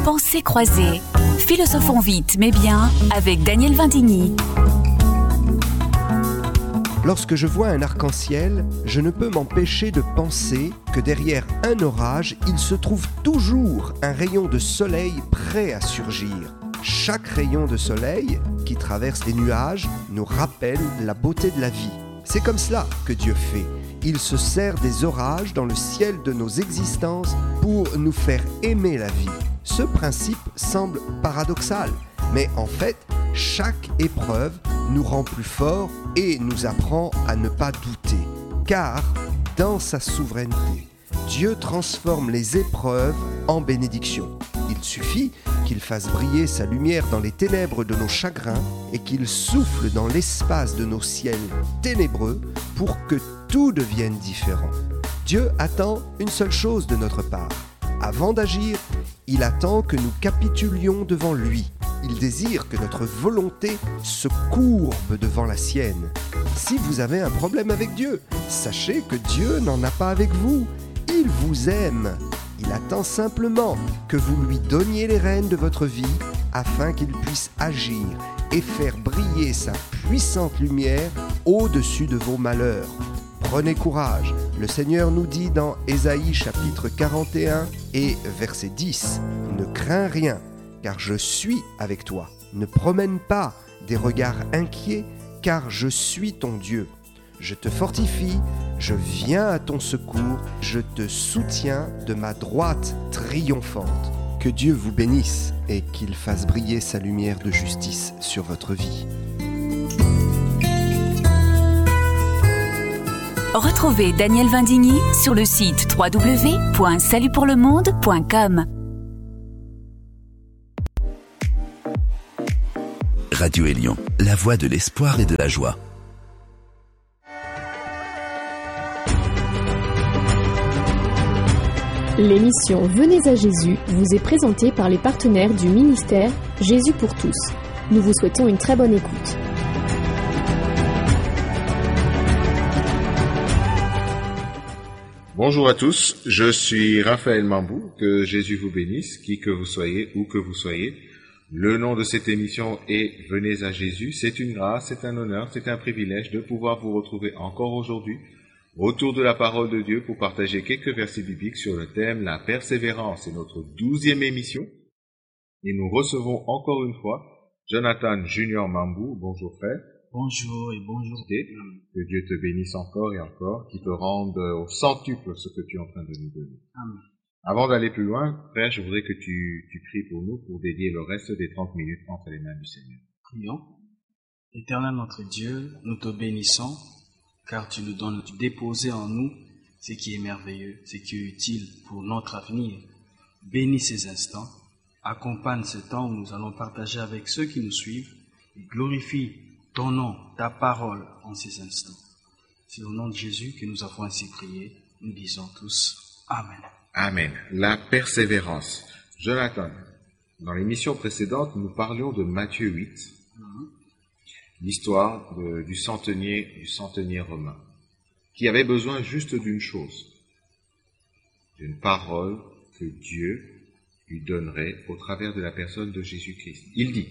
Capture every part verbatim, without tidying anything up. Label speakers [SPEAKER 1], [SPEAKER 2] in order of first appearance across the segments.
[SPEAKER 1] Pensées croisées. Philosophons vite mais bien avec Daniel Vindigny.
[SPEAKER 2] Lorsque je vois un arc-en-ciel, je ne peux m'empêcher de penser que derrière un orage, il se trouve toujours un rayon de soleil prêt à surgir. Chaque rayon de soleil qui traverse les nuages nous rappelle la beauté de la vie. C'est comme cela que Dieu fait. Il se sert des orages dans le ciel de nos existences pour nous faire aimer la vie. Ce principe semble paradoxal, mais en fait, chaque épreuve nous rend plus forts et nous apprend à ne pas douter. Car, dans sa souveraineté, Dieu transforme les épreuves en bénédictions. Il suffit qu'il fasse briller sa lumière dans les ténèbres de nos chagrins et qu'il souffle dans l'espace de nos ciels ténébreux pour que tout devienne différent. Dieu attend une seule chose de notre part. Avant d'agir, il attend que nous capitulions devant lui. Il désire que notre volonté se courbe devant la sienne. Si vous avez un problème avec Dieu, sachez que Dieu n'en a pas avec vous. Il vous aime. Il attend simplement que vous lui donniez les rênes de votre vie afin qu'il puisse agir et faire briller sa puissante lumière au-dessus de vos malheurs. Prenez courage. Le Seigneur nous dit dans Ésaïe chapitre quarante et un et verset dix, « Ne crains rien, car je suis avec toi. Ne promène pas des regards inquiets, car je suis ton Dieu. Je te fortifie, je viens à ton secours, je te soutiens de ma droite triomphante. » Que Dieu vous bénisse et qu'il fasse briller sa lumière de justice sur votre vie.
[SPEAKER 1] Retrouvez Daniel Vindigny sur le site w w w point salut pour le monde point com.
[SPEAKER 3] Radio Élion, la voix de l'espoir et de la joie.
[SPEAKER 4] L'émission Venez à Jésus vous est présentée par les partenaires du ministère Jésus pour tous. Nous vous souhaitons une très bonne écoute.
[SPEAKER 5] Bonjour à tous, je suis Raphaël Mambou, que Jésus vous bénisse, qui que vous soyez, où que vous soyez. Le nom de cette émission est Venez à Jésus. C'est une grâce, c'est un honneur, c'est un privilège de pouvoir vous retrouver encore aujourd'hui autour de la parole de Dieu pour partager quelques versets bibliques sur le thème la persévérance. C'est notre douzième émission et nous recevons encore une fois Jonathan Junior Mambou. Bonjour frère.
[SPEAKER 6] Bonjour et bonjour.
[SPEAKER 5] Que Dieu te bénisse encore et encore, qu'il te rende au centuple ce que tu es en train de nous donner.
[SPEAKER 6] Amen.
[SPEAKER 5] Avant d'aller plus loin, frère, je voudrais que tu, tu pries pour nous pour dédier le reste des trente minutes entre les mains du Seigneur.
[SPEAKER 6] Prions. Éternel notre Dieu, nous te bénissons, car tu nous donnes de déposer en nous ce qui est merveilleux, ce qui est utile pour notre avenir. Bénis ces instants, accompagne ce temps où nous allons partager avec ceux qui nous suivent et glorifie ton nom, ta parole en ces instants. C'est au nom de Jésus que nous avons ainsi prié. Nous disons tous Amen.
[SPEAKER 5] Amen. La persévérance. Jonathan, dans l'émission précédente, nous parlions de Matthieu huit, mm-hmm. l'histoire de, du centenier, du centenier romain, qui avait besoin juste d'une chose, d'une parole que Dieu lui donnerait au travers de la personne de Jésus-Christ. Il dit,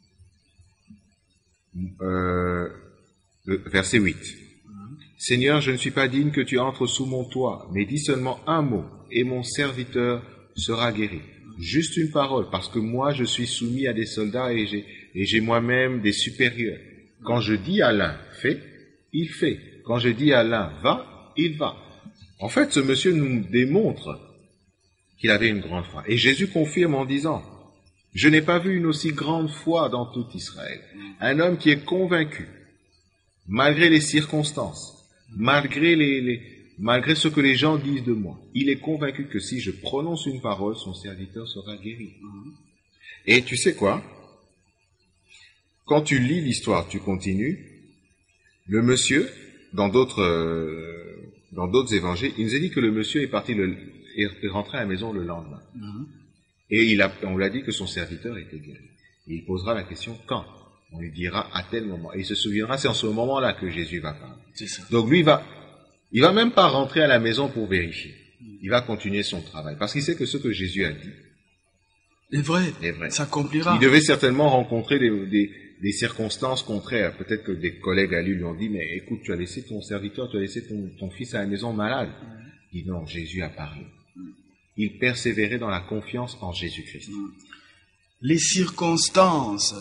[SPEAKER 5] euh, verset huit, « Seigneur, je ne suis pas digne que tu entres sous mon toit, mais dis seulement un mot, et mon serviteur sera guéri. » Juste une parole, parce que moi je suis soumis à des soldats et j'ai, et j'ai moi-même des supérieurs. Quand je dis à l'un, fais, il fait. Quand je dis à l'un, va, il va. En fait, ce monsieur nous démontre qu'il avait une grande foi. Et Jésus confirme en disant, je n'ai pas vu une aussi grande foi dans tout Israël. Un homme qui est convaincu, malgré les circonstances, malgré les, les, malgré ce que les gens disent de moi, il est convaincu que si je prononce une parole, son serviteur sera guéri. Et tu sais quoi? Quand tu lis l'histoire, tu continues, le monsieur, dans d'autres, euh, dans d'autres évangiles, il nous a dit que le monsieur est parti, le, est rentré à la maison le lendemain. Mm-hmm. Et il a, on l'a dit que son serviteur était guéri. Et il posera la question quand? On lui dira à tel moment. Et il se souviendra, c'est en ce moment-là que Jésus va parler.
[SPEAKER 6] C'est ça.
[SPEAKER 5] Donc lui, il va, il va même pas rentrer à la maison pour vérifier. Il va continuer son travail. Parce qu'il sait que ce que Jésus a dit,
[SPEAKER 6] est vrai,
[SPEAKER 5] est vrai.
[SPEAKER 6] s'accomplira.
[SPEAKER 5] Il devait certainement rencontrer des, des, des circonstances contraires. Peut-être que des collègues à lui lui ont dit, mais écoute, tu as laissé ton serviteur, tu as laissé ton, ton fils à la maison malade. Mm. Il dit non, Jésus a parlé. Mm. Il persévérait dans la confiance en Jésus-Christ. Mm.
[SPEAKER 6] Les circonstances.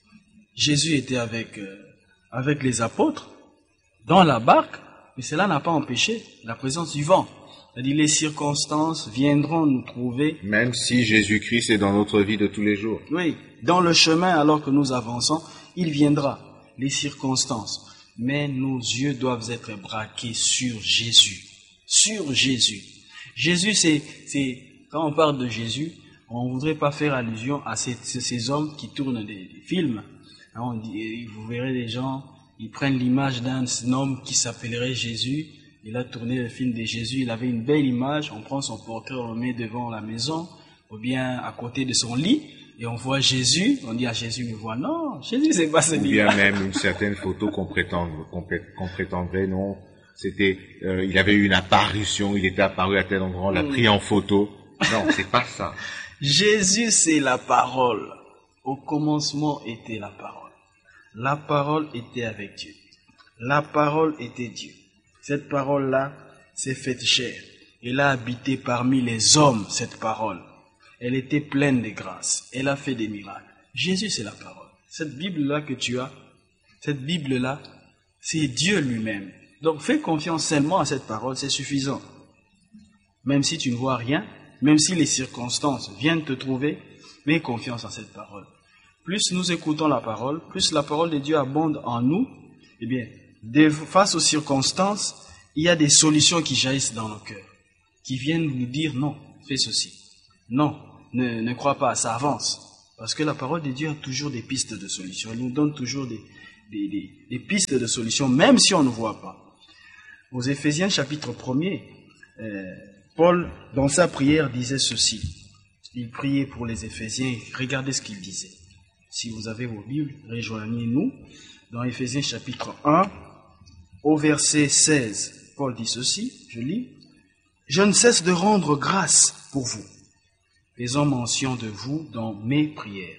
[SPEAKER 6] Jésus était avec, euh, avec les apôtres dans la barque, mais cela n'a pas empêché la présence du vent. C'est-à-dire les circonstances viendront nous trouver.
[SPEAKER 5] Même si Jésus-Christ est dans notre vie de tous les jours.
[SPEAKER 6] Oui, dans le chemin alors que nous avançons, il viendra, les circonstances. Mais nos yeux doivent être braqués sur Jésus. Sur Jésus. Jésus, c'est, c'est quand on parle de Jésus, on ne voudrait pas faire allusion à ces, ces hommes qui tournent des, des films. On dit, vous verrez des gens, ils prennent l'image d'un homme qui s'appellerait Jésus. Il a tourné le film de Jésus, il avait une belle image, on prend son portrait, on le met devant la maison, ou bien à côté de son lit, et on voit Jésus, on dit à Jésus, mais voit, non, Jésus c'est pas ce
[SPEAKER 5] lit. Ou
[SPEAKER 6] bien
[SPEAKER 5] même une certaine photo qu'on prétend, qu'on, qu'on prétendrait, non, c'était, euh, il avait eu une apparition, il était apparu à tel endroit, on l'a pris en photo. Non, c'est pas ça.
[SPEAKER 6] Jésus c'est la parole. Au commencement était la parole. La parole était avec Dieu. La parole était Dieu. Cette parole-là s'est faite chair. Elle a habité parmi les hommes, cette parole. Elle était pleine de grâce. Elle a fait des miracles. Jésus, c'est la parole. Cette Bible-là que tu as, cette Bible-là, c'est Dieu lui-même. Donc, fais confiance seulement à cette parole, c'est suffisant. Même si tu ne vois rien, même si les circonstances viennent te trouver, mets confiance en cette parole. Plus nous écoutons la parole, plus la parole de Dieu abonde en nous, eh bien, face aux circonstances, il y a des solutions qui jaillissent dans nos cœurs, qui viennent nous dire non, fais ceci. Non, ne, ne crois pas, ça avance. Parce que la parole de Dieu a toujours des pistes de solutions. Elle nous donne toujours des, des, des, des pistes de solutions, même si on ne voit pas. Aux Éphésiens chapitre premier, euh, Paul, dans sa prière, disait ceci. Il priait pour les Éphésiens, regardez ce qu'il disait. Si vous avez vos Bibles, rejoignez-nous. Dans Éphésiens chapitre un, au verset seize, Paul dit ceci, je lis. « Je ne cesse de rendre grâce pour vous, faisant mention de vous dans mes prières,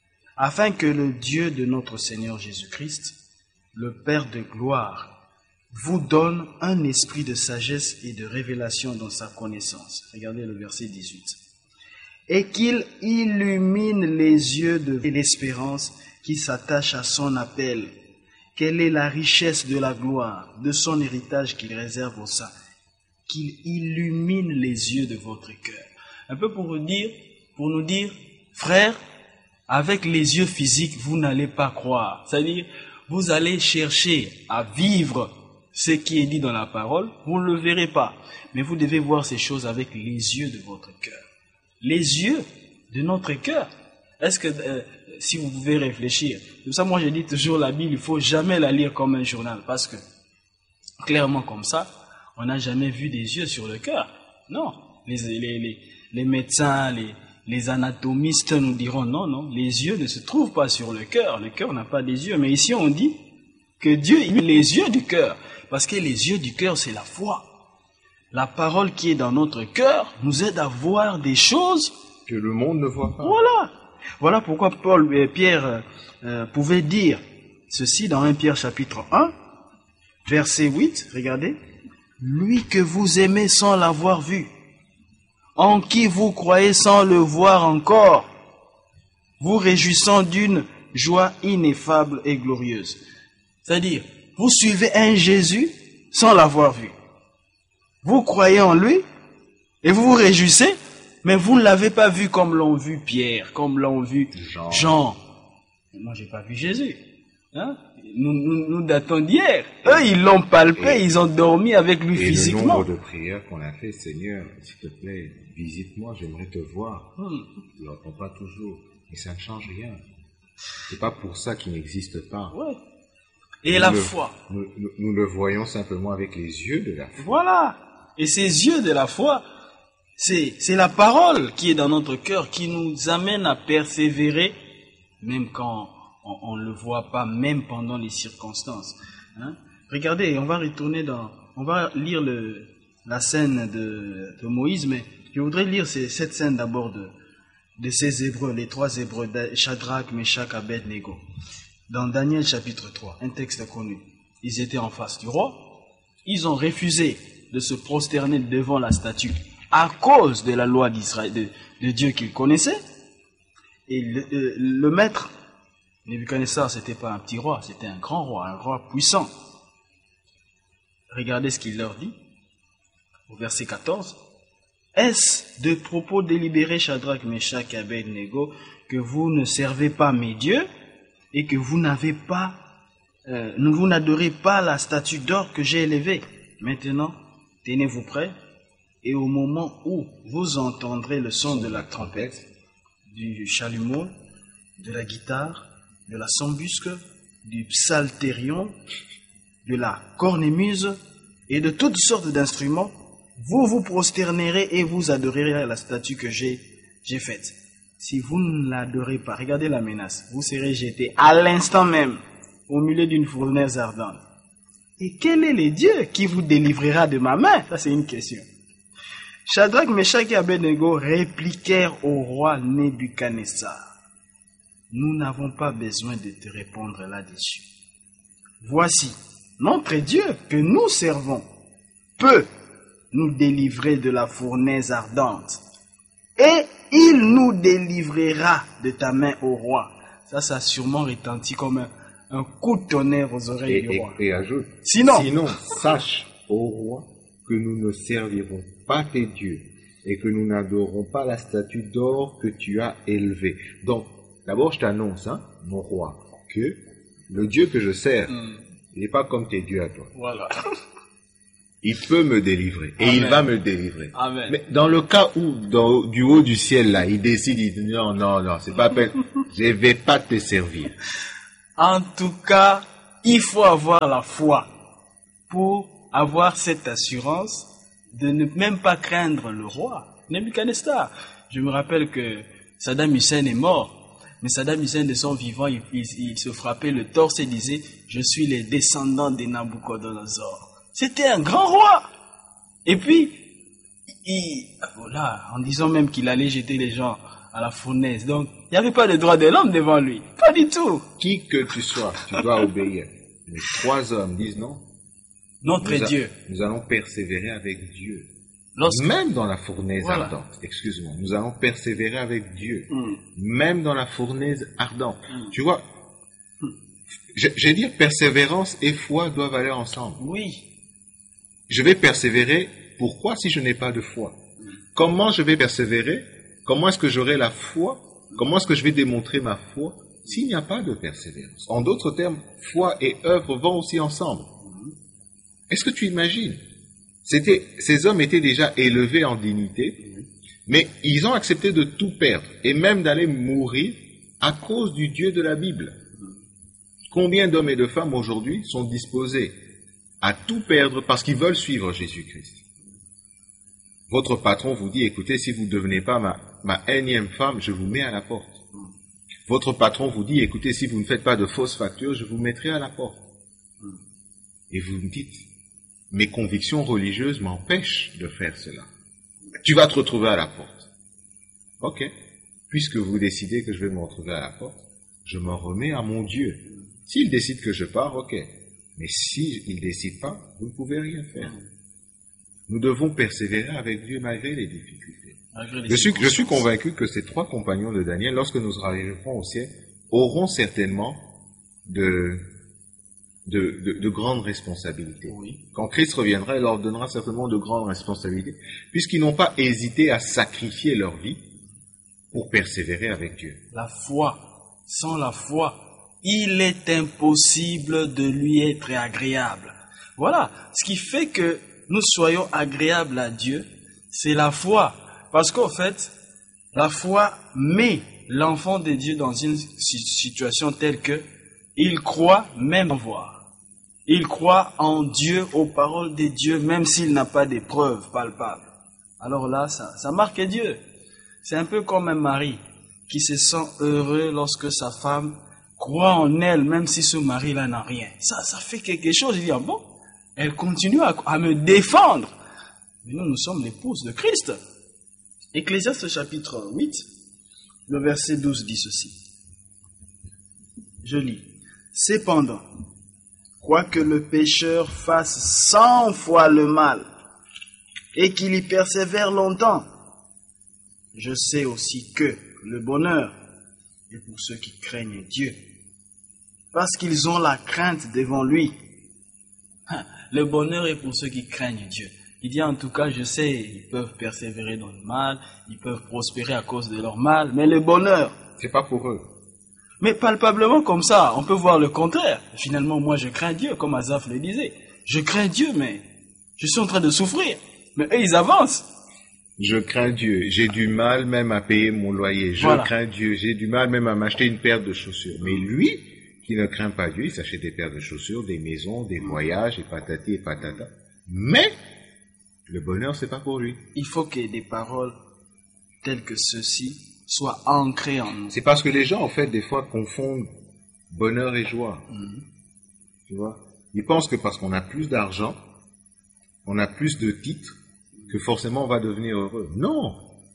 [SPEAKER 6] afin que le Dieu de notre Seigneur Jésus-Christ, le Père de gloire, vous donne un esprit de sagesse et de révélation dans sa connaissance. » Regardez le verset dix-huit. « Et qu'il illumine les yeux de l'espérance qui s'attache à son appel. Quelle est la richesse de la gloire, de son héritage qu'il réserve aux saints. Qu'il illumine les yeux de votre cœur. » Un peu pour vous dire, pour nous dire, frères, avec les yeux physiques, vous n'allez pas croire. C'est-à-dire, vous allez chercher à vivre ce qui est dit dans la parole, vous ne le verrez pas. Mais vous devez voir ces choses avec les yeux de votre cœur. Les yeux de notre cœur. Est-ce que, euh, si vous pouvez réfléchir, c'est pour ça moi je dis toujours la Bible, il ne faut jamais la lire comme un journal, parce que, clairement comme ça, on n'a jamais vu des yeux sur le cœur. Non, les, les, les, les médecins, les, les anatomistes nous diront non, non, les yeux ne se trouvent pas sur le cœur, le cœur n'a pas des yeux, mais ici on dit que Dieu il met les yeux du cœur, parce que les yeux du cœur c'est la foi. La parole qui est dans notre cœur nous aide à voir des choses
[SPEAKER 5] que le monde ne voit pas.
[SPEAKER 6] Voilà. Voilà pourquoi Paul et Pierre euh, pouvaient dire ceci dans premier Pierre chapitre un, verset huit, regardez. Lui que vous aimez sans l'avoir vu, en qui vous croyez sans le voir encore, vous réjouissant d'une joie ineffable et glorieuse. C'est-à-dire, vous suivez un Jésus sans l'avoir vu. Vous croyez en lui et vous vous réjouissez, mais vous ne l'avez pas vu comme l'ont vu Pierre, comme l'ont vu Jean. Jean. Moi, j'ai pas vu Jésus. Hein? Nous, nous, nous datons d'hier. Eux, ils l'ont palpé, et, ils ont dormi avec lui
[SPEAKER 5] et
[SPEAKER 6] physiquement.
[SPEAKER 5] Et le nombre de prières qu'on a fait, Seigneur, s'il te plaît, visite-moi, j'aimerais te voir. Hmm. Il n'entend pas toujours, mais ça ne change rien. C'est pas pour ça qu'il n'existe pas.
[SPEAKER 6] Ouais. Et
[SPEAKER 5] nous
[SPEAKER 6] la
[SPEAKER 5] le,
[SPEAKER 6] foi.
[SPEAKER 5] Nous, nous, nous le voyons simplement avec les yeux de la foi.
[SPEAKER 6] Voilà. Et ces yeux de la foi, c'est, c'est la parole qui est dans notre cœur, qui nous amène à persévérer, même quand on ne le voit pas, même pendant les circonstances. Hein? Regardez, on va retourner dans, on va lire le, la scène de, de Moïse, mais je voudrais lire ces, cette scène d'abord de, de ces Hébreux, les trois Hébreux, Shadrach, Meshach, Abed-Nego. Dans Daniel chapitre trois, un texte connu, ils étaient en face du roi, ils ont refusé de se prosterner devant la statue à cause de la loi d'Israël, de, de Dieu qu'ils connaissaient. Et le, le, le maître, Nebuchadnezzar, c'était pas un petit roi, c'était un grand roi, un roi puissant. Regardez ce qu'il leur dit, au verset quatorze. Est-ce de propos délibérés, Shadrach, Meshach et Abed-Nego, que vous ne servez pas mes dieux et que vous n'avez pas, euh, vous n'adorez pas la statue d'or que j'ai élevée? Maintenant, tenez-vous prêts, et au moment où vous entendrez le son de la trompette, du chalumeau, de la guitare, de la sambusque, du psalterion, de la cornemuse et de toutes sortes d'instruments, vous vous prosternerez et vous adorerez la statue que j'ai, j'ai faite. Si vous ne l'adorez pas, regardez la menace, vous serez jeté à l'instant même au milieu d'une fournaise ardente. Et quel est le Dieu qui vous délivrera de ma main? Ça, c'est une question. Shadrach, Meshach et Abed-Nego répliquèrent au roi Nebuchadnezzar. Nous n'avons pas besoin de te répondre là-dessus. Voici, notre Dieu que nous servons peut nous délivrer de la fournaise ardente. Et il nous délivrera de ta main, ô roi. Ça, ça a sûrement retenti comme un, un coup de tonnerre aux oreilles
[SPEAKER 5] et,
[SPEAKER 6] du roi.
[SPEAKER 5] Et, et ajoute,
[SPEAKER 6] Sinon,
[SPEAKER 5] sinon, sache, ô roi, que nous ne servirons pas tes dieux et que nous n'adorons pas la statue d'or que tu as élevée. Donc, d'abord, je t'annonce, hein, mon roi, que le Dieu que je sers, mm. il n'est pas comme tes dieux à toi.
[SPEAKER 6] Voilà.
[SPEAKER 5] Il peut me délivrer et Amen. Il va me délivrer.
[SPEAKER 6] Amen.
[SPEAKER 5] Mais dans le cas où, dans, du haut du ciel, là, il décide, il dit non, non, non, c'est pas peine, je ne vais pas te servir.
[SPEAKER 6] En tout cas, il faut avoir la foi pour avoir cette assurance de ne même pas craindre le roi, Nebuchadnezzar. Je me rappelle que Saddam Hussein est mort, mais Saddam Hussein de son vivant, il, il, il se frappait le torse et disait « Je suis le descendant de Nabucodonosor ». C'était un grand roi. Et puis, il, voilà, en disant même qu'il allait jeter les gens à la fournaise. Donc, il n'y avait pas de droit de l'homme devant lui. Pas du tout.
[SPEAKER 5] Qui que tu sois, tu dois obéir. Les trois hommes disent non.
[SPEAKER 6] Notre
[SPEAKER 5] nous
[SPEAKER 6] Dieu.
[SPEAKER 5] A, nous allons persévérer avec Dieu.
[SPEAKER 6] Lorsque...
[SPEAKER 5] Même dans la fournaise
[SPEAKER 6] voilà.
[SPEAKER 5] ardente. Excuse-moi. Nous allons persévérer avec Dieu.
[SPEAKER 6] Mm.
[SPEAKER 5] Même dans la fournaise ardente.
[SPEAKER 6] Mm.
[SPEAKER 5] Tu vois, mm. je, je vais dire persévérance et foi doivent aller ensemble.
[SPEAKER 6] Oui.
[SPEAKER 5] Je vais persévérer. Pourquoi si je n'ai pas de foi? Comment je vais persévérer? Comment est-ce que j'aurai la foi? Comment est-ce que je vais démontrer ma foi s'il n'y a pas de persévérance? En d'autres termes, foi et œuvre vont aussi ensemble. Est-ce que tu imagines? C'était, ces hommes étaient déjà élevés en dignité, mais ils ont accepté de tout perdre et même d'aller mourir à cause du Dieu de la Bible. Combien d'hommes et de femmes aujourd'hui sont disposés à tout perdre parce qu'ils veulent suivre Jésus-Christ? Votre patron vous dit, écoutez, si vous ne devenez pas ma, ma énième femme, je vous mets à la porte. Votre patron vous dit, écoutez, si vous ne faites pas de fausses factures, je vous mettrai à la porte. Et vous me dites, mes convictions religieuses m'empêchent de faire cela. Tu vas te retrouver à la porte. Ok. Puisque vous décidez que je vais me retrouver à la porte, je m'en remets à mon Dieu. S'il décide que je pars, ok. Mais s'il ne décide pas, vous ne pouvez rien faire. Nous devons persévérer avec Dieu malgré les difficultés. Malgré les je, suis, je suis convaincu que ces trois compagnons de Daniel, lorsque nous arriverons au ciel, auront certainement de, de, de, de grandes responsabilités. Oui. Quand Christ reviendra, il leur donnera certainement de grandes responsabilités, puisqu'ils n'ont pas hésité à sacrifier leur vie pour persévérer avec Dieu.
[SPEAKER 6] La foi, sans la foi, il est impossible de lui être agréable. Voilà, ce qui fait que nous soyons agréables à Dieu, c'est la foi. Parce qu'en fait, la foi met l'enfant de Dieu dans une situation telle que il croit même en voir. Il croit en Dieu, aux paroles de Dieu, même s'il n'a pas des preuves palpables. Alors là, ça, ça marque Dieu. C'est un peu comme un mari qui se sent heureux lorsque sa femme croit en elle, même si ce mari-là n'a rien. Ça, ça fait quelque chose. Il dit, ah bon, elle continue à, à me défendre. Mais nous, nous sommes l'épouse de Christ. Ecclésiaste chapitre huit, Le verset douze dit ceci. Je lis. Cependant, quoique le pécheur fasse cent fois le mal et qu'il y persévère longtemps, je sais aussi que le bonheur est pour ceux qui craignent Dieu, parce qu'ils ont la crainte devant lui. Le bonheur est pour ceux qui craignent Dieu. Il dit en tout cas, je sais, ils peuvent persévérer dans le mal, ils peuvent prospérer à cause de leur mal, mais le bonheur,
[SPEAKER 5] c'est pas pour eux.
[SPEAKER 6] Mais palpablement comme ça, on peut voir le contraire. Finalement, moi je crains Dieu, comme Asaph le disait. Je crains Dieu, mais je suis en train de souffrir. Mais eux, ils avancent.
[SPEAKER 5] Je crains Dieu, j'ai du mal même à payer mon loyer. Je
[SPEAKER 6] Voilà.
[SPEAKER 5] crains Dieu, j'ai du mal même à m'acheter une paire de chaussures. Mais lui, qui ne craint pas Dieu, il s'achète des paires de chaussures, des maisons, des voyages, et patati et patata. Mais le bonheur, c'est pas pour lui.
[SPEAKER 6] Il faut que des paroles telles que ceci soient ancrées en nous.
[SPEAKER 5] C'est parce que les gens, en fait, des fois, confondent bonheur et joie.
[SPEAKER 6] Mhm.
[SPEAKER 5] Tu vois? Ils pensent que parce qu'on a plus d'argent, on a plus de titres, que forcément on va devenir heureux. Non!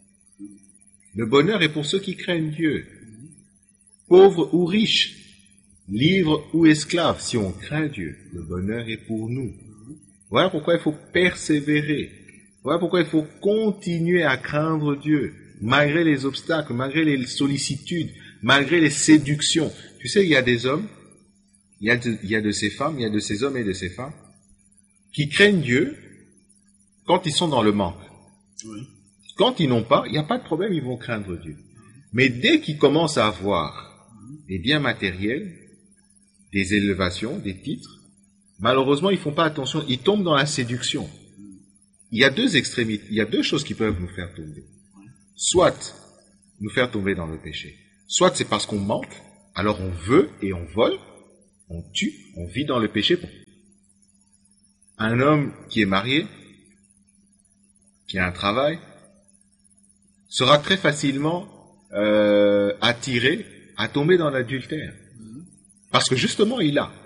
[SPEAKER 5] Le bonheur est pour ceux qui craignent Dieu. Pauvres ou riches, libres ou esclaves, si on craint Dieu, le bonheur est pour nous. Voilà pourquoi il faut persévérer. Voilà pourquoi il faut continuer à craindre Dieu, malgré les obstacles, malgré les sollicitudes, malgré les séductions. Tu sais, il y a des hommes, il y a de, il y a de ces femmes, il y a de ces hommes et de ces femmes, qui craignent Dieu quand ils sont dans le manque.
[SPEAKER 6] Oui.
[SPEAKER 5] Quand ils n'ont pas, il n'y a pas de problème, ils vont craindre Dieu. Mais dès qu'ils commencent à avoir des biens matériels, des élévations, des titres, malheureusement, ils font pas attention, ils tombent dans la séduction. Il y a deux extrémités, il y a deux choses qui peuvent nous faire tomber. Soit nous faire tomber dans le péché. Soit c'est parce qu'on manque, alors on veut et on vole, on tue, on vit dans le péché. Un homme qui est marié, qui a un travail, sera très facilement euh, attiré à tomber dans l'adultère. Parce que justement, il a.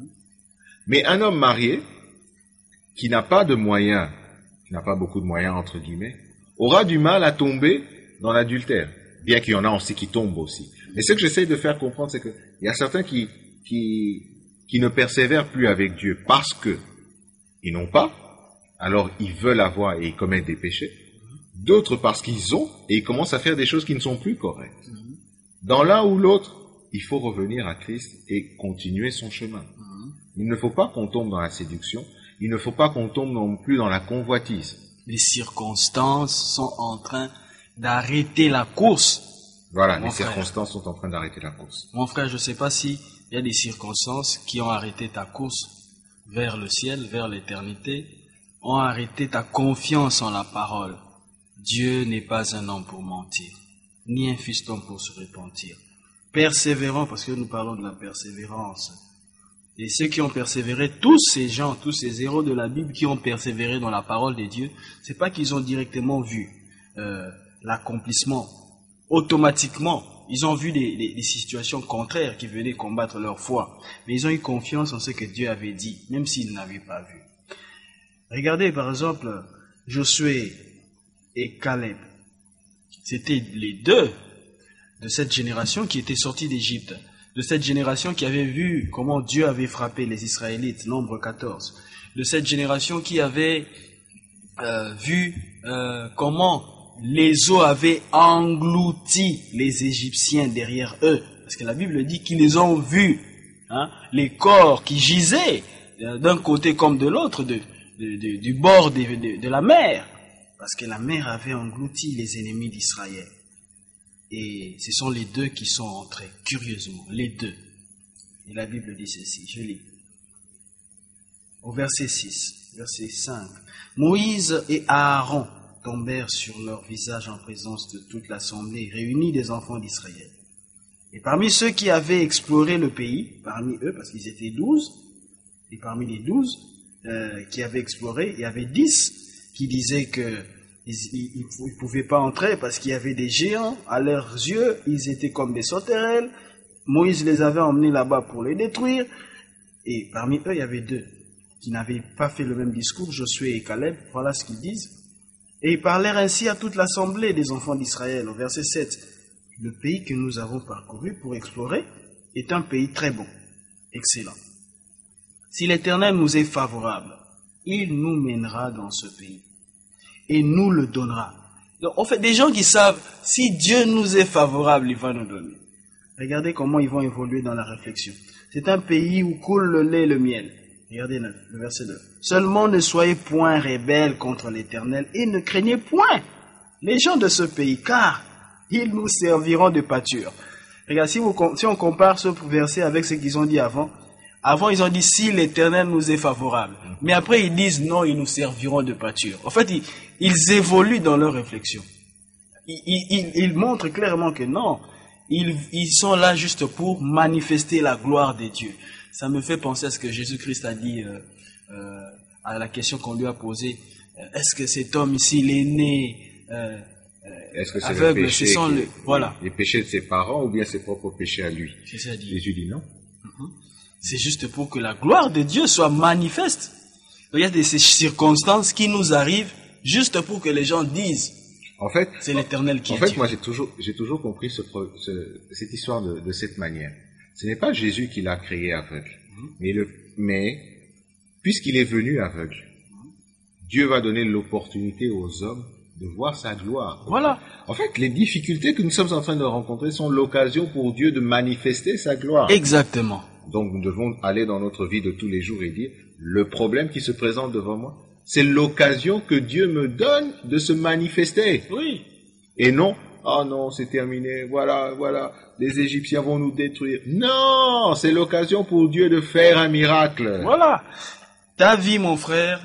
[SPEAKER 5] Mais un homme marié, qui n'a pas de moyens, qui n'a pas beaucoup de moyens, entre guillemets, aura du mal à tomber dans l'adultère. Bien qu'il y en a aussi qui tombent aussi. Mais ce que j'essaie de faire comprendre, c'est qu'il y a certains qui, qui, qui ne persévèrent plus avec Dieu parce que ils n'ont pas, alors ils veulent avoir et ils commettent des péchés. D'autres parce qu'ils ont et ils commencent à faire des choses qui ne sont plus correctes. Dans l'un ou l'autre, il faut revenir à Christ et continuer son chemin. Il ne faut pas qu'on tombe dans la séduction, il ne faut pas qu'on tombe non plus dans la convoitise.
[SPEAKER 6] Les circonstances sont en train d'arrêter la course.
[SPEAKER 5] Voilà,
[SPEAKER 6] Mon
[SPEAKER 5] les
[SPEAKER 6] frère.
[SPEAKER 5] circonstances sont en train d'arrêter la course.
[SPEAKER 6] Mon frère, je ne sais pas s'il y a des circonstances qui ont arrêté ta course vers le ciel, vers l'éternité, ont arrêté ta confiance en la parole. Dieu n'est pas un homme pour mentir, ni un fiston pour se repentir. Persévérant, parce que nous parlons de la persévérance. Et ceux qui ont persévéré, tous ces gens, tous ces héros de la Bible qui ont persévéré dans la parole de Dieu, c'est pas qu'ils ont directement vu euh, l'accomplissement automatiquement. Ils ont vu des, des, des situations contraires qui venaient combattre leur foi. Mais ils ont eu confiance en ce que Dieu avait dit, même s'ils n'avaient pas vu. Regardez par exemple Josué et Caleb. C'était les deux de cette génération qui étaient sortis d'Égypte. De cette génération qui avait vu comment Dieu avait frappé les Israélites, nombre quatorze. De cette génération qui avait euh, vu euh, comment les eaux avaient englouti les Égyptiens derrière eux. Parce que la Bible dit qu'ils les ont vus, hein, les corps qui gisaient euh, d'un côté comme de l'autre, de, de, de, du bord de, de, de la mer. Parce que la mer avait englouti les ennemis d'Israël. Et ce sont les deux qui sont entrés, curieusement, les deux. Et la Bible dit ceci, je lis. Au verset six, verset cinq. Moïse et Aaron tombèrent sur leur visage en présence de toute l'assemblée réunie des enfants d'Israël. Et parmi ceux qui avaient exploré le pays, parmi eux, parce qu'ils étaient douze, et parmi les douze euh, qui avaient exploré, il y avait dix qui disaient que ils ne pouvaient pas entrer parce qu'il y avait des géants à leurs yeux, ils étaient comme des sauterelles. Moïse les avait emmenés là-bas pour les détruire. Et parmi eux, il y avait deux qui n'avaient pas fait le même discours, Josué et Caleb. Voilà ce qu'ils disent. Et ils parlèrent ainsi à toute l'assemblée des enfants d'Israël. Au verset sept, le pays que nous avons parcouru pour explorer est un pays très bon, excellent. Si l'Éternel nous est favorable, il nous mènera dans ce pays et nous le donnera. Donc, en fait, des gens qui savent, si Dieu nous est favorable, il va nous donner. Regardez comment ils vont évoluer dans la réflexion. C'est un pays où coule le lait et le miel. Regardez le verset neuf. Seulement ne soyez point rebelles contre l'Éternel et ne craignez point les gens de ce pays, car ils nous serviront de pâture. Regarde, si, vous, si on compare ce verset avec ce qu'ils ont dit avant, avant ils ont dit si l'Éternel nous est favorable. Mais après ils disent non, ils nous serviront de pâture. En fait, ils, ils évoluent dans leur réflexion. Ils, ils, ils montrent clairement que non, ils, ils sont là juste pour manifester la gloire de Dieu. Ça me fait penser à ce que Jésus-Christ a dit euh, euh, à la question qu'on lui a posée. Est-ce que cet homme ici, il est né euh,
[SPEAKER 5] Est-ce que c'est
[SPEAKER 6] aveugle,
[SPEAKER 5] le péché
[SPEAKER 6] ce sont
[SPEAKER 5] qui,
[SPEAKER 6] le, voilà.
[SPEAKER 5] les péchés de ses parents ou bien ses propres péchés à lui?
[SPEAKER 6] C'est ça dit.
[SPEAKER 5] Jésus dit non.
[SPEAKER 6] Mm-hmm. C'est juste pour que la gloire de Dieu soit manifeste. Donc, il y a des ces circonstances qui nous arrivent juste pour que les gens disent
[SPEAKER 5] en fait,
[SPEAKER 6] c'est l'Éternel qui
[SPEAKER 5] en
[SPEAKER 6] est
[SPEAKER 5] fait,
[SPEAKER 6] Dieu.
[SPEAKER 5] moi j'ai toujours, j'ai toujours compris ce, ce, cette histoire de, de cette manière. Ce n'est pas Jésus qui l'a créé aveugle, mm-hmm. mais, le, mais puisqu'il est venu aveugle, Dieu va donner l'opportunité aux hommes de voir sa gloire.
[SPEAKER 6] Voilà.
[SPEAKER 5] En fait, les difficultés que nous sommes en train de rencontrer sont l'occasion pour Dieu de manifester sa gloire.
[SPEAKER 6] Exactement.
[SPEAKER 5] Donc nous devons aller dans notre vie de tous les jours et dire, le problème qui se présente devant moi, c'est l'occasion que Dieu me donne de se manifester.
[SPEAKER 6] Oui.
[SPEAKER 5] Et non, ah non, c'est terminé, voilà, voilà, les Égyptiens vont nous détruire. Non, c'est l'occasion pour Dieu de faire un miracle.
[SPEAKER 6] Voilà. Ta vie, mon frère,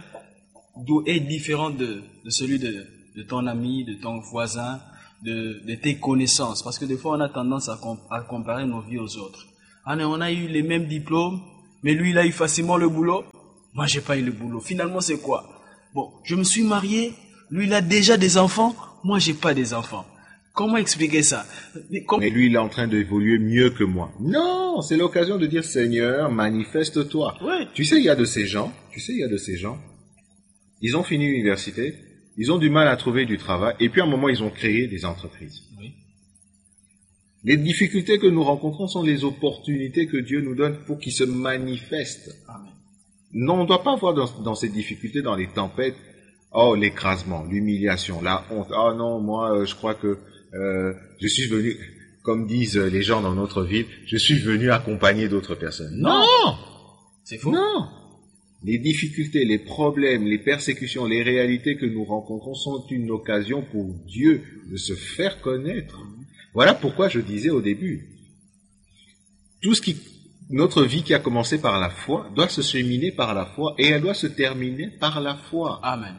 [SPEAKER 6] est différente de, de celui de, de ton ami, de ton voisin, de, de tes connaissances. Parce que des fois, on a tendance à, com- à comparer nos vies aux autres. Ah non, on a eu les mêmes diplômes, mais lui, il a eu facilement le boulot. Moi, j'ai pas eu le boulot. Finalement, c'est quoi? Bon, je me suis marié, lui, il a déjà des enfants, moi, j'ai pas des enfants. Comment expliquer ça? Mais, comme...
[SPEAKER 5] mais lui, il est en train d'évoluer mieux que moi. Non, c'est l'occasion de dire, Seigneur, manifeste-toi.
[SPEAKER 6] Oui.
[SPEAKER 5] Tu sais, il y a de ces gens, tu sais, il y a de ces gens, ils ont fini l'université, ils ont du mal à trouver du travail, et puis à un moment, ils ont créé des entreprises.
[SPEAKER 6] Oui.
[SPEAKER 5] Les difficultés que nous rencontrons sont les opportunités que Dieu nous donne pour qu'ils se manifestent.
[SPEAKER 6] Amen.
[SPEAKER 5] Non, on ne doit pas voir dans, dans ces difficultés, dans les tempêtes, oh, l'écrasement, l'humiliation, la honte. Ah oh, non, moi, euh, je crois que euh, je suis venu, comme disent les gens dans notre ville, je suis venu accompagner d'autres personnes. Non, non.
[SPEAKER 6] C'est faux.
[SPEAKER 5] Non. Les difficultés, les problèmes, les persécutions, les réalités que nous rencontrons sont une occasion pour Dieu de se faire connaître. Voilà pourquoi je disais au début, tout ce qui, notre vie qui a commencé par la foi doit se cheminer par la foi et elle doit se terminer par la foi.
[SPEAKER 6] Amen.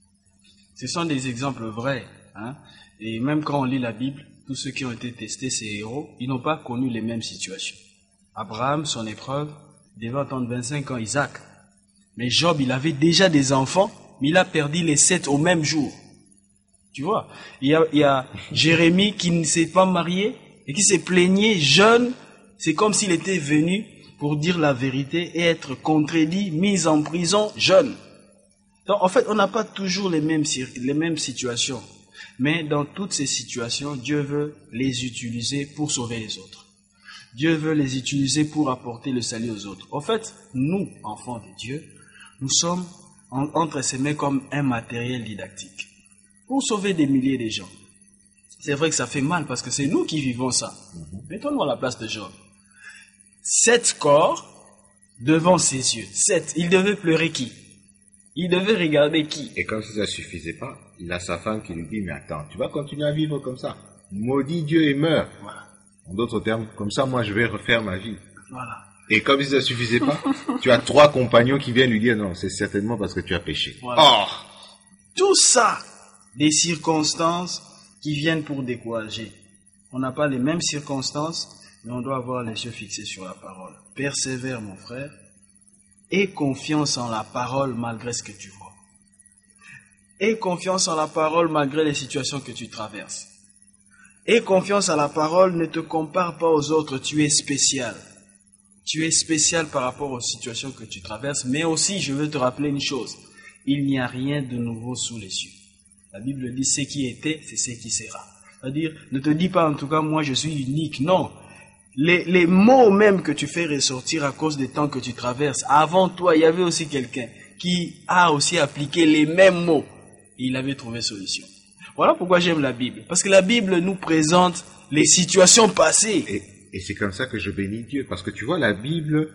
[SPEAKER 6] Ce sont des exemples vrais, hein? Et même quand on lit la Bible, tous ceux qui ont été testés, ces héros, ils n'ont pas connu les mêmes situations. Abraham, son épreuve, devait attendre vingt-cinq ans Isaac. Mais Job, il avait déjà des enfants, mais il a perdu les sept au même jour. Tu vois, il y a, il y a Jérémie qui ne s'est pas marié et qui s'est plaigné jeune. C'est comme s'il était venu pour dire la vérité et être contredit, mis en prison jeune. Donc, en fait, on n'a pas toujours les mêmes, les mêmes situations. Mais dans toutes ces situations, Dieu veut les utiliser pour sauver les autres. Dieu veut les utiliser pour apporter le salut aux autres. En fait, nous, enfants de Dieu, nous sommes en, entre ses mains comme un matériel didactique pour sauver des milliers de gens. C'est vrai que ça fait mal parce que c'est nous qui vivons ça. Mettons-nous à la place de Job. Sept corps devant ses yeux. Sept. Il devait pleurer qui? Il devait regarder qui?
[SPEAKER 5] Et comme si ça ne suffisait pas, il a sa femme qui lui dit, mais attends, tu vas continuer à vivre comme ça. Maudit Dieu et meurs. Voilà. En d'autres termes, comme ça, moi, je vais refaire ma vie.
[SPEAKER 6] Voilà.
[SPEAKER 5] Et comme si ça ne suffisait pas, tu as trois compagnons qui viennent lui dire, non, c'est certainement parce que tu as péché.
[SPEAKER 6] Voilà.
[SPEAKER 5] Oh!
[SPEAKER 6] Tout ça, des circonstances qui viennent pour décourager. On n'a pas les mêmes circonstances, mais on doit avoir les yeux fixés sur la parole. Persévère, mon frère. Aie confiance en la parole malgré ce que tu vois. Aie confiance en la parole malgré les situations que tu traverses. Aie confiance en la parole, ne te compare pas aux autres, tu es spécial. Tu es spécial par rapport aux situations que tu traverses, mais aussi, je veux te rappeler une chose, il n'y a rien de nouveau sous les cieux. La Bible dit, ce qui était, c'est ce qui sera. C'est-à-dire, ne te dis pas en tout cas, moi je suis unique. Non. Les, les mots même que tu fais ressortir à cause des temps que tu traverses, avant toi, il y avait aussi quelqu'un qui a aussi appliqué les mêmes mots. Et il avait trouvé solution. Voilà pourquoi j'aime la Bible. Parce que la Bible nous présente les situations passées.
[SPEAKER 5] Et, et c'est comme ça que je bénis Dieu. Parce que tu vois, la Bible,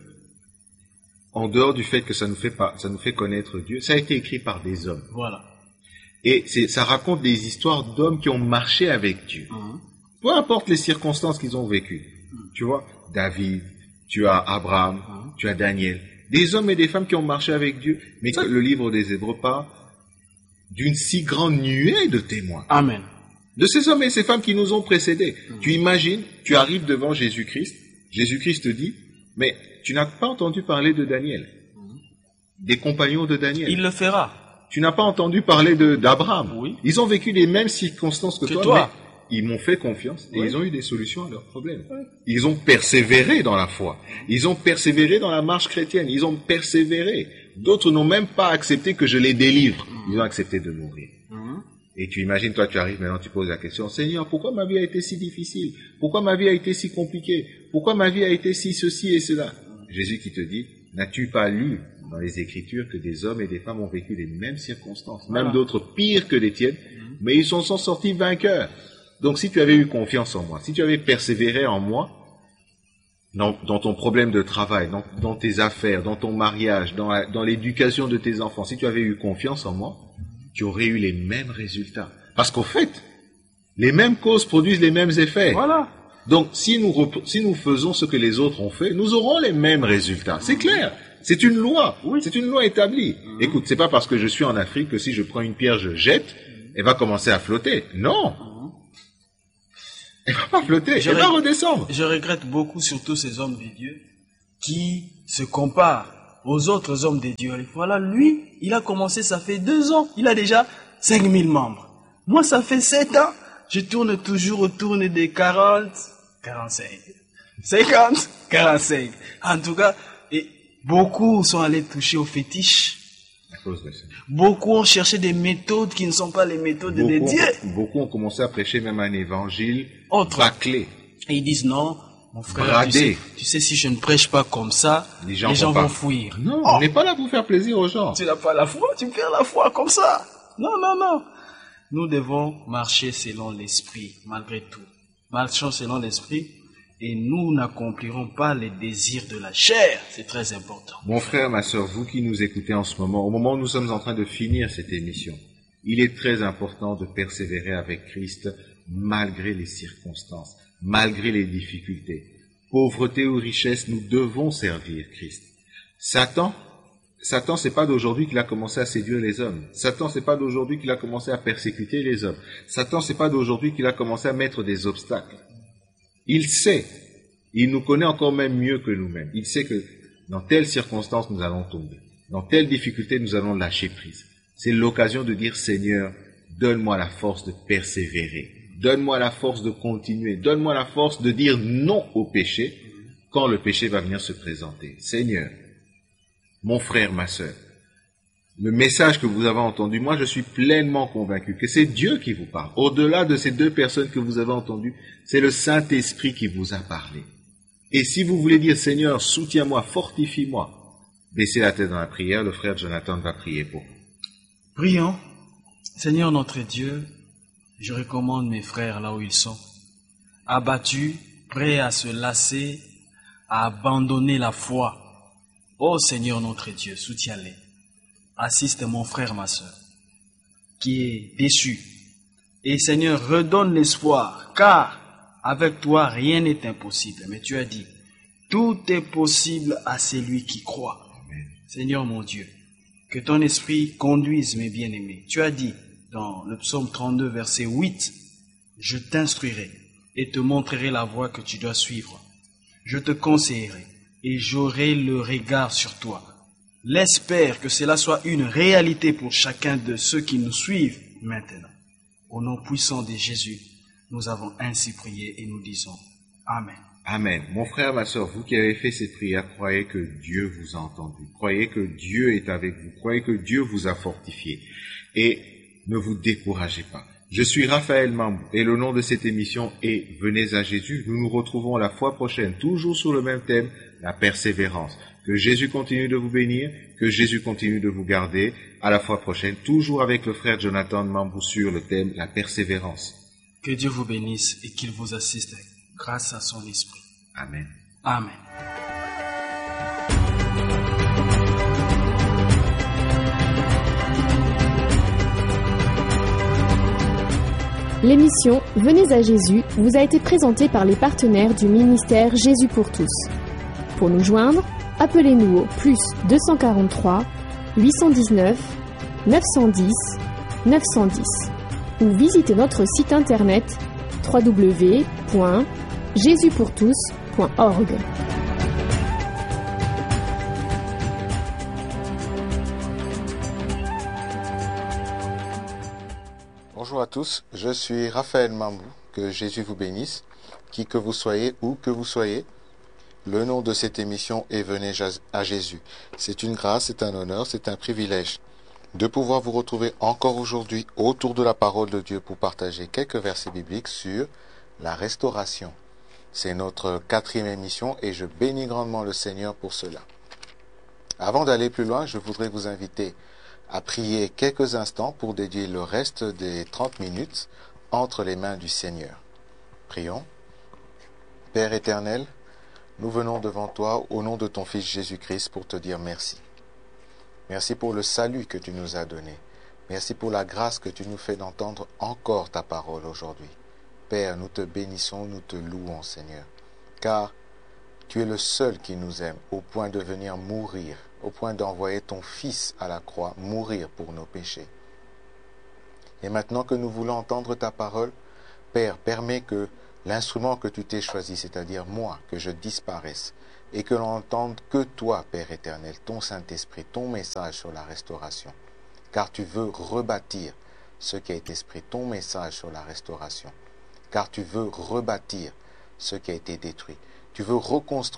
[SPEAKER 5] en dehors du fait que ça nous fait, pas, ça nous fait connaître Dieu, ça a été écrit par des hommes.
[SPEAKER 6] Voilà.
[SPEAKER 5] Et c'est, ça raconte des histoires d'hommes qui ont marché avec Dieu. Mmh. Peu importe les circonstances qu'ils ont vécues. Mmh. Tu vois, David, tu as Abraham, mmh. tu as Daniel. Des hommes et des femmes qui ont marché avec Dieu. Mais que le livre des Hébreux parle d'une si grande nuée de témoins.
[SPEAKER 6] Amen.
[SPEAKER 5] De ces hommes et ces femmes qui nous ont précédés. Mmh. Tu imagines, tu arrives devant Jésus-Christ. Jésus-Christ te dit, mais tu n'as pas entendu parler de Daniel. Mmh. Des compagnons de Daniel.
[SPEAKER 6] Il le fera.
[SPEAKER 5] Tu n'as pas entendu parler de, d'Abraham.
[SPEAKER 6] Oui.
[SPEAKER 5] Ils ont vécu les mêmes circonstances que,
[SPEAKER 6] que
[SPEAKER 5] toi,
[SPEAKER 6] toi.
[SPEAKER 5] Mais ils m'ont fait confiance et
[SPEAKER 6] oui.
[SPEAKER 5] ils ont eu des solutions à leurs problèmes. Oui. Ils ont persévéré dans la foi. Ils ont persévéré dans la marche chrétienne. Ils ont persévéré. D'autres n'ont même pas accepté que je les délivre. Mmh. Ils ont accepté de mourir. Mmh. Et tu imagines, toi, tu arrives maintenant, tu poses la question, Seigneur, pourquoi ma vie a été si difficile? Pourquoi ma vie a été si compliquée? Pourquoi ma vie a été si ceci et cela? Mmh. Jésus qui te dit, n'as-tu pas lu dans les Écritures que des hommes et des femmes ont vécu les mêmes circonstances, voilà. Même d'autres pires que les tiennes, mmh. mais ils sont, sont sortis vainqueurs. Donc si tu avais eu confiance en moi, si tu avais persévéré en moi, dans, dans ton problème de travail, dans, dans tes affaires, dans ton mariage, dans, la, dans l'éducation de tes enfants, si tu avais eu confiance en moi, tu aurais eu les mêmes résultats. Parce qu'au fait, les mêmes causes produisent les mêmes effets.
[SPEAKER 6] Voilà.
[SPEAKER 5] Donc si nous, si nous faisons ce que les autres ont fait, nous aurons les mêmes résultats. C'est clair. C'est une loi, oui. C'est une loi établie. Mmh. Écoute, c'est pas parce que je suis en Afrique que si je prends une pierre, je jette, elle va commencer à flotter. Non, mmh. Elle va pas flotter, je elle va redescendre.
[SPEAKER 6] Je regrette beaucoup surtout ces hommes de Dieu qui se comparent aux autres hommes de Dieu. Voilà, lui, il a commencé, ça fait deux ans, il a déjà cinq mille membres. Moi, ça fait sept ans, je tourne toujours autour des quarante, quarante-cinq, cinquante, quarante-cinq. En tout cas, et beaucoup sont allés toucher aux fétiches.
[SPEAKER 5] À cause de ça.
[SPEAKER 6] Beaucoup ont cherché des méthodes qui ne sont pas les méthodes
[SPEAKER 5] beaucoup,
[SPEAKER 6] de Dieu.
[SPEAKER 5] Beaucoup ont commencé à prêcher même un évangile
[SPEAKER 6] autre.
[SPEAKER 5] Bâclé.
[SPEAKER 6] Et ils disent non, mon frère, tu sais, tu sais, si je ne prêche pas comme ça, les gens, les gens vont, vont fuir.
[SPEAKER 5] Non, oh. On n'est pas là pour faire plaisir aux gens.
[SPEAKER 6] Tu n'as pas la foi, tu perds la foi comme ça. Non, non, non. Nous devons marcher selon l'esprit, malgré tout. Marchons selon l'esprit. Et nous n'accomplirons pas les désirs de la chair. C'est très important.
[SPEAKER 5] Mon frère, ma sœur, vous qui nous écoutez en ce moment, au moment où nous sommes en train de finir cette émission, il est très important de persévérer avec Christ malgré les circonstances, malgré les difficultés. Pauvreté ou richesse, nous devons servir Christ. Satan, Satan, c'est pas d'aujourd'hui qu'il a commencé à séduire les hommes. Satan, c'est pas d'aujourd'hui qu'il a commencé à persécuter les hommes. Satan, c'est pas d'aujourd'hui qu'il a commencé à mettre des obstacles. Il sait, il nous connaît encore même mieux que nous-mêmes. Il sait que dans telles circonstances, nous allons tomber. Dans telles difficultés, nous allons lâcher prise. C'est l'occasion de dire, Seigneur, donne-moi la force de persévérer. Donne-moi la force de continuer. Donne-moi la force de dire non au péché quand le péché va venir se présenter. Seigneur, mon frère, ma sœur, le message que vous avez entendu, moi je suis pleinement convaincu que c'est Dieu qui vous parle. Au-delà de ces deux personnes que vous avez entendues, c'est le Saint-Esprit qui vous a parlé. Et si vous voulez dire, Seigneur, soutiens-moi, fortifie-moi, baissez la tête dans la prière, le frère Jonathan va prier pour vous.
[SPEAKER 6] Prions. Seigneur notre Dieu, je recommande mes frères là où ils sont, abattus, prêts à se lasser, à abandonner la foi. Ô Seigneur notre Dieu, soutiens-les. Assiste mon frère, ma soeur, qui est déçu. Et Seigneur, redonne l'espoir, car avec toi, rien n'est impossible. Mais tu as dit, tout est possible à celui qui croit. Amen. Seigneur mon Dieu, que ton esprit conduise mes bien-aimés. Tu as dit, dans le psaume trente-deux, verset huit, je t'instruirai et te montrerai la voie que tu dois suivre. Je te conseillerai et j'aurai le regard sur toi. L'espère que cela soit une réalité pour chacun de ceux qui nous suivent maintenant. Au nom puissant de Jésus, nous avons ainsi prié et nous disons Amen.
[SPEAKER 5] Amen. Mon frère, ma sœur, vous qui avez fait cette prière, croyez que Dieu vous a entendu. Croyez que Dieu est avec vous. Croyez que Dieu vous a fortifié. Et ne vous découragez pas. Je suis Raphaël Mambou et le nom de cette émission est Venez à Jésus. Nous nous retrouvons la fois prochaine, toujours sur le même thème, la persévérance. Que Jésus continue de vous bénir, que Jésus continue de vous garder. À la fois prochaine, toujours avec le frère Jonathan Mambou sur le thème la persévérance.
[SPEAKER 6] Que Dieu vous bénisse et qu'il vous assiste grâce à son esprit.
[SPEAKER 5] Amen.
[SPEAKER 6] Amen.
[SPEAKER 4] L'émission Venez à Jésus vous a été présentée par les partenaires du ministère Jésus pour tous. Pour nous joindre, appelez-nous au plus deux cent quarante-trois, huit cent dix-neuf, neuf cent dix, neuf cent dix ou visitez notre site internet w w w point jésus pour tous point org.
[SPEAKER 7] Bonjour à tous, je suis Raphaël Mambou, que Jésus vous bénisse, qui que vous soyez, où que vous soyez. Le nom de cette émission est Venez à Jésus. C'est une grâce, c'est un honneur, c'est un privilège de pouvoir vous retrouver encore aujourd'hui autour de la parole de Dieu pour partager quelques versets bibliques sur la restauration. C'est notre quatrième émission et je bénis grandement le Seigneur pour cela. Avant d'aller plus loin, je voudrais vous inviter à prier quelques instants pour dédier le reste des trente minutes entre les mains du Seigneur. Prions. Père éternel, nous venons devant toi au nom de ton Fils Jésus-Christ pour te dire merci. Merci pour le salut que tu nous as donné. Merci pour la grâce que tu nous fais d'entendre encore ta parole aujourd'hui. Père, nous te bénissons, nous te louons, Seigneur, car tu es le seul qui nous aime au point de venir mourir, au point d'envoyer ton Fils à la croix, mourir pour nos péchés. Et maintenant que nous voulons entendre ta parole, Père, permets que l'instrument que tu t'es choisi, c'est-à-dire moi, que je disparaisse, et que l'on n'entende que toi, Père éternel, ton Saint-Esprit, ton message sur la restauration. Car tu veux rebâtir ce qui a été esprit, ton message sur la restauration. Car tu veux rebâtir ce qui a été détruit. Tu veux reconstruire